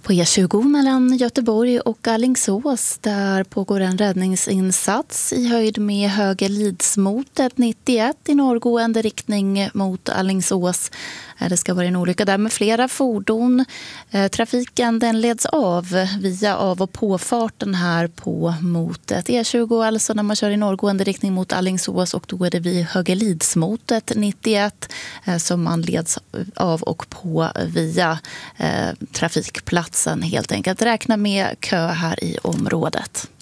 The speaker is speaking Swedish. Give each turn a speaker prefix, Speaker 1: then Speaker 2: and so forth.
Speaker 1: På E20 mellan Göteborg och Alingsås där pågår en räddningsinsats i höjd med Högelidsmotet 91 i norrgående riktning mot Alingsås. Det ska vara en olycka där med flera fordon. Trafiken den leds av via av- och påfarten här på motet. E20 alltså när man kör i norrgående riktning mot Alingsås, och då är det vid Högelidsmotet 91 som man leds av och på via trafikplatsen helt enkelt. Räkna med kö här i området.